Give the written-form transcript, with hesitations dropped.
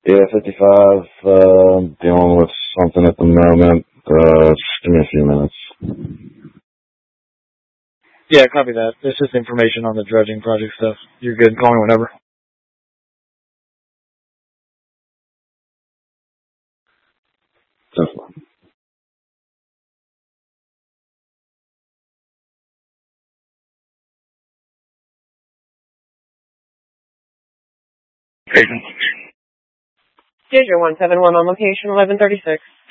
Yeah, 55, dealing with something at the moment. Just give me a few minutes. Yeah, copy that. It's just information on the dredging project stuff. You're good. Call me whenever. Definitely. Digger 171 on location 1136.